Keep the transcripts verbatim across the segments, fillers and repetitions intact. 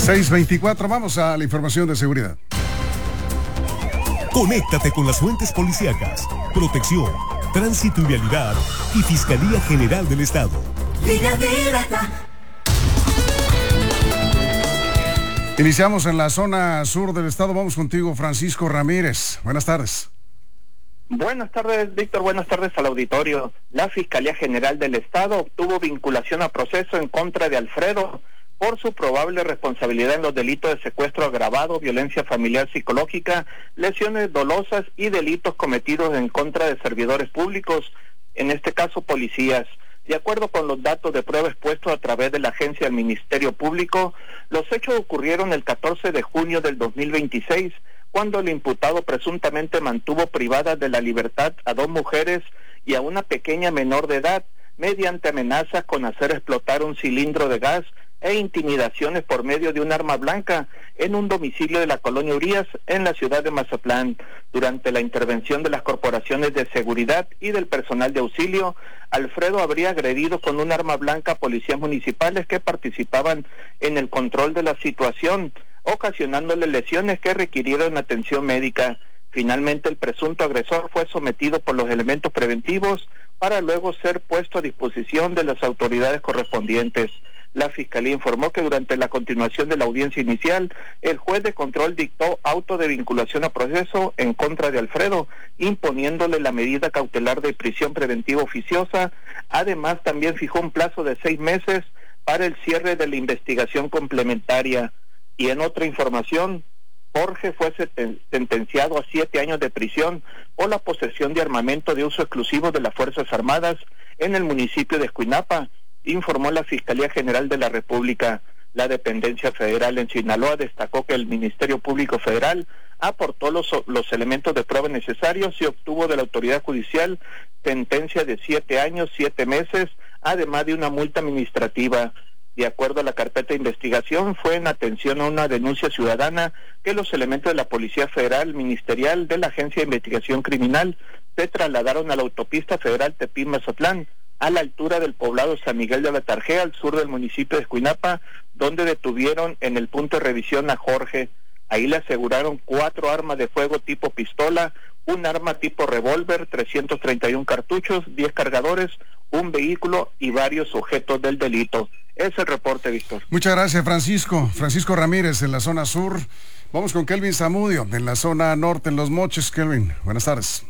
seis veinticuatro, vamos a la información de seguridad. Conéctate con las fuentes policíacas, protección, tránsito y vialidad y Fiscalía General del Estado. Iniciamos en la zona sur del estado. Vamos contigo, Francisco Ramírez. Buenas tardes. Buenas tardes, Víctor. Buenas tardes al auditorio. La Fiscalía General del Estado obtuvo vinculación a proceso en contra de Alfredo por su probable responsabilidad en los delitos de secuestro agravado, violencia familiar psicológica, lesiones dolosas y delitos cometidos en contra de servidores públicos, en este caso policías. De acuerdo con los datos de prueba expuestos a través de la agencia del Ministerio Público, los hechos ocurrieron el catorce de junio del dos mil veintiséis, cuando el imputado presuntamente mantuvo privadas de la libertad a dos mujeres y a una pequeña menor de edad, mediante amenazas con hacer explotar un cilindro de gas e intimidaciones por medio de un arma blanca en un domicilio de la colonia Urias en la ciudad de Mazatlán. Durante la intervención de las corporaciones de seguridad y del personal de auxilio, Alfredo habría agredido con un arma blanca a policías municipales que participaban en el control de la situación, ocasionándole lesiones que requirieron atención médica. Finalmente, el presunto agresor fue sometido por los elementos preventivos para luego ser puesto a disposición de las autoridades correspondientes. La Fiscalía informó que durante la continuación de la audiencia inicial, el juez de control dictó auto de vinculación a proceso en contra de Alfredo, imponiéndole la medida cautelar de prisión preventiva oficiosa. Además, también fijó un plazo de seis meses para el cierre de la investigación complementaria. Y en otra información, Jorge fue sentenciado a siete años de prisión por la posesión de armamento de uso exclusivo de las Fuerzas Armadas en el municipio de Escuinapa, informó la Fiscalía General de la República. La dependencia federal en Sinaloa destacó que el Ministerio Público Federal aportó los, los elementos de prueba necesarios y obtuvo de la autoridad judicial sentencia de siete años, siete meses, además de una multa administrativa. De acuerdo a la carpeta de investigación, fue en atención a una denuncia ciudadana que los elementos de la Policía Federal Ministerial de la Agencia de Investigación Criminal se trasladaron a la autopista federal Tepín-Mazatlán, a la altura del poblado San Miguel de la Tarjea, al sur del municipio de Escuinapa, donde detuvieron en el punto de revisión a Jorge. Ahí le aseguraron cuatro armas de fuego tipo pistola, un arma tipo revólver, trescientos treinta y uno cartuchos, diez cargadores, un vehículo y varios objetos del delito. Es el reporte, Víctor. Muchas gracias, Francisco. Francisco Ramírez en la zona sur. Vamos con Kelvin Zamudio en la zona norte, en Los Mochis. Kelvin, buenas tardes.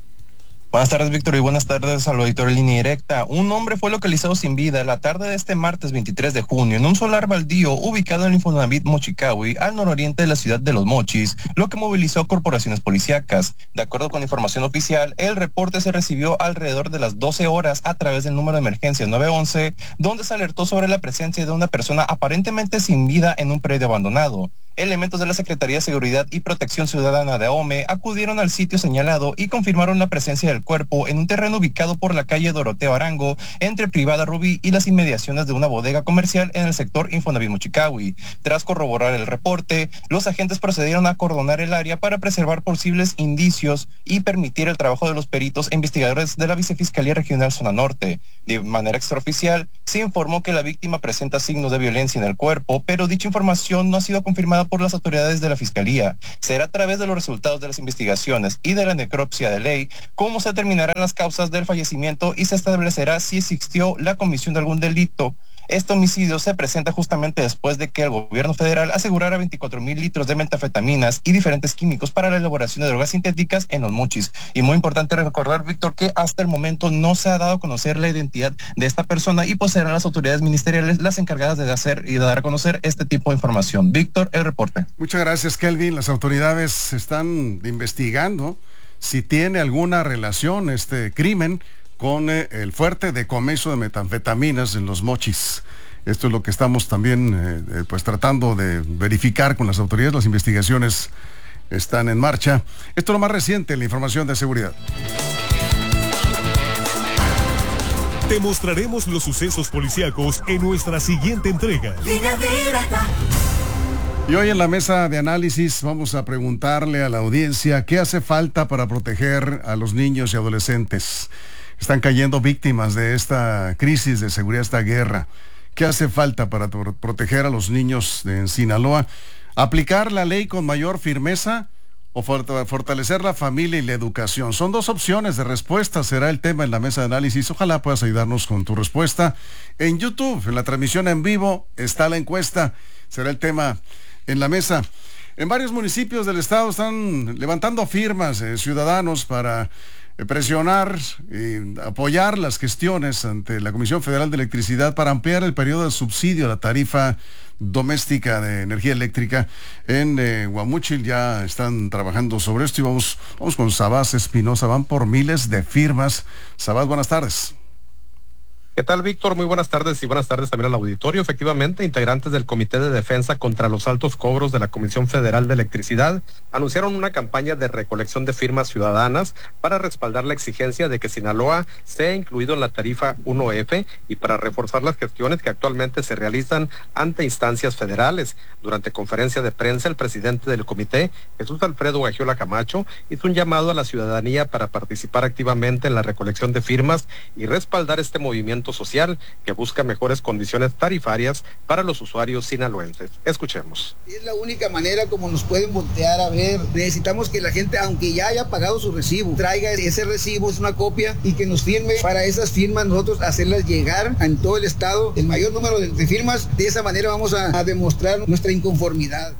Buenas tardes, Víctor, y buenas tardes al auditorio de Línea Directa. Un hombre fue localizado sin vida la tarde de este martes veintitrés de junio en un solar baldío ubicado en el Infonavit Mochicahui, al nororiente de la ciudad de Los Mochis, lo que movilizó corporaciones policíacas. De acuerdo con información oficial, el reporte se recibió alrededor de las doce horas a través del número de emergencia nueve once, donde se alertó sobre la presencia de una persona aparentemente sin vida en un predio abandonado. Elementos de la Secretaría de Seguridad y Protección Ciudadana de AOME acudieron al sitio señalado y confirmaron la presencia del cuerpo en un terreno ubicado por la calle Doroteo Arango, entre Privada Rubí y las inmediaciones de una bodega comercial en el sector Infonavit Mochicahui. Tras corroborar el reporte, los agentes procedieron a acordonar el área para preservar posibles indicios y permitir el trabajo de los peritos e investigadores de la Vicefiscalía Regional Zona Norte. De manera extraoficial, se informó que la víctima presenta signos de violencia en el cuerpo, pero dicha información no ha sido confirmada por las autoridades de la Fiscalía. Será a través de los resultados de las investigaciones y de la necropsia de ley cómo se determinarán las causas del fallecimiento y se establecerá si existió la comisión de algún delito. Este homicidio se presenta justamente después de que el gobierno federal asegurara veinticuatro mil litros de metanfetaminas y diferentes químicos para la elaboración de drogas sintéticas en Los Mochis. Y muy importante recordar, Víctor, que hasta el momento no se ha dado a conocer la identidad de esta persona y pues serán las autoridades ministeriales las encargadas de hacer y de dar a conocer este tipo de información. Víctor, el reporte. Muchas gracias, Kelvin. Las autoridades están investigando si tiene alguna relación este crimen con eh, el fuerte decomiso de metanfetaminas en Los Mochis. Esto es lo que estamos también eh, eh, pues tratando de verificar con las autoridades. Las investigaciones están en marcha. Esto es lo más reciente en la información de seguridad. Te mostraremos los sucesos policíacos en nuestra siguiente entrega. Y hoy en la mesa de análisis vamos a preguntarle a la audiencia qué hace falta para proteger a los niños y adolescentes. Están cayendo víctimas de esta crisis de seguridad, esta guerra. ¿Qué hace falta para proteger a los niños de Sinaloa? ¿Aplicar la ley con mayor firmeza o fortalecer la familia y la educación? Son dos opciones de respuesta, será el tema en la mesa de análisis. Ojalá puedas ayudarnos con tu respuesta. En YouTube, en la transmisión en vivo, está la encuesta, será el tema en la mesa. En varios municipios del estado están levantando firmas eh, ciudadanos para eh, presionar y apoyar las gestiones ante la Comisión Federal de Electricidad para ampliar el periodo de subsidio a la tarifa doméstica de energía eléctrica. En eh, Guamúchil ya están trabajando sobre esto y vamos, vamos con Sabás Espinosa. Van por miles de firmas. Sabás, buenas tardes. ¿Qué tal, Víctor? Muy buenas tardes y buenas tardes también al auditorio. Efectivamente, integrantes del Comité de Defensa contra los Altos Cobros de la Comisión Federal de Electricidad anunciaron una campaña de recolección de firmas ciudadanas para respaldar la exigencia de que Sinaloa sea incluido en la tarifa uno F y para reforzar las gestiones que actualmente se realizan ante instancias federales. Durante conferencia de prensa, el presidente del comité, Jesús Alfredo Guajiola Camacho, hizo un llamado a la ciudadanía para participar activamente en la recolección de firmas y respaldar este movimiento social que busca mejores condiciones tarifarias para los usuarios sinaloenses. Escuchemos. Es la única manera como nos pueden voltear a ver. Necesitamos que la gente, aunque ya haya pagado su recibo, traiga ese recibo, es una copia, y que nos firme. Para esas firmas nosotros hacerlas llegar en todo el estado, el mayor número de, de firmas. De esa manera vamos a, a demostrar nuestra inconformidad.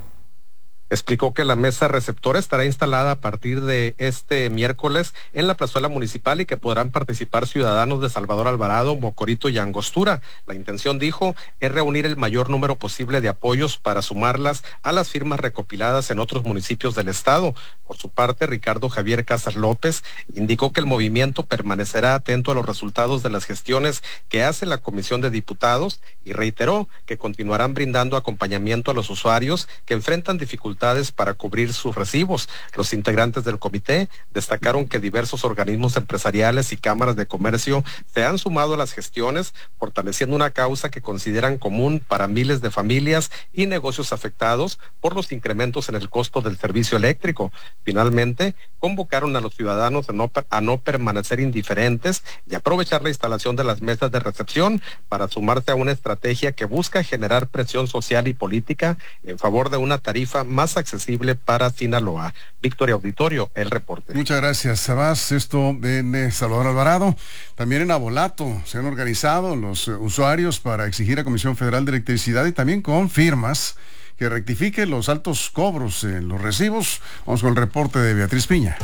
Explicó que la mesa receptora estará instalada a partir de este miércoles en la plazuela municipal y que podrán participar ciudadanos de Salvador Alvarado, Mocorito y Angostura. La intención, dijo, es reunir el mayor número posible de apoyos para sumarlas a las firmas recopiladas en otros municipios del estado. Por su parte, Ricardo Javier Casas López indicó que el movimiento permanecerá atento a los resultados de las gestiones que hace la Comisión de Diputados y reiteró que continuarán brindando acompañamiento a los usuarios que enfrentan dificultades para cubrir sus recibos. Los integrantes del comité destacaron que diversos organismos empresariales y cámaras de comercio se han sumado a las gestiones, fortaleciendo una causa que consideran común para miles de familias y negocios afectados por los incrementos en el costo del servicio eléctrico. Finalmente, convocaron a los ciudadanos a no, a no permanecer indiferentes y aprovechar la instalación de las mesas de recepción para sumarse a una estrategia que busca generar presión social y política en favor de una tarifa más accesible para Sinaloa. Victoria Auditorio, el reporte. Muchas gracias, Sabás. Esto en Salvador Alvarado. También en Abolato se han organizado los usuarios para exigir a Comisión Federal de Electricidad y también con firmas que rectifique los altos cobros en los recibos. Vamos con el reporte de Beatriz Piña.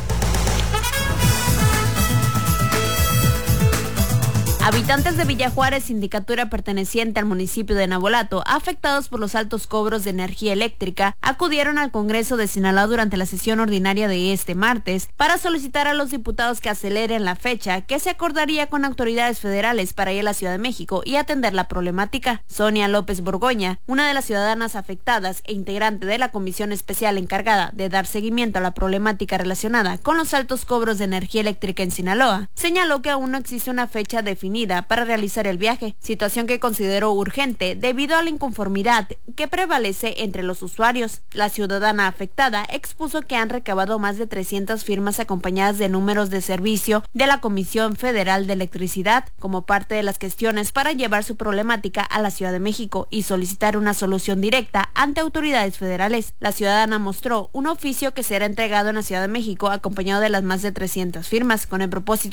Habitantes de Villa Juárez, sindicatura perteneciente al municipio de Navolato, afectados por los altos cobros de energía eléctrica, acudieron al Congreso de Sinaloa durante la sesión ordinaria de este martes para solicitar a los diputados que aceleren la fecha que se acordaría con autoridades federales para ir a la Ciudad de México y atender la problemática. Sonia López Borgoña, una de las ciudadanas afectadas e integrante de la comisión especial encargada de dar seguimiento a la problemática relacionada con los altos cobros de energía eléctrica en Sinaloa, señaló que aún no existe una fecha definida para realizar el viaje, situación que consideró urgente debido a la inconformidad que prevalece entre los usuarios. La ciudadana afectada expuso que han recabado más de trescientas firmas acompañadas de números de servicio de la Comisión Federal de Electricidad como parte de las gestiones para llevar su problemática a la Ciudad de México y solicitar una solución directa ante autoridades federales. La ciudadana mostró un oficio que será entregado en la Ciudad de México acompañado de las más de trescientas firmas con el propósito